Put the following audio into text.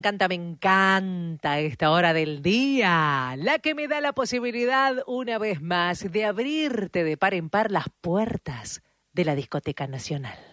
Me encanta esta hora del día, la que me da la posibilidad una vez más de abrirte de par en par las puertas de la Discoteca Nacional.